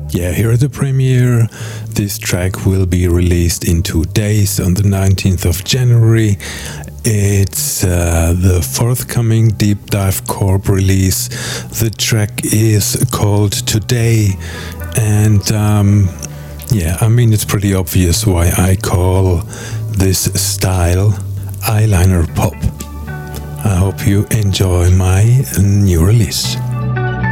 Yeah, here at the premiere, this track will be released in 2 days on the 19th of January. It's the forthcoming Deep Dive Corp release. The track is called Today, and it's pretty obvious why I call this style eyeliner pop. I hope you enjoy my new release.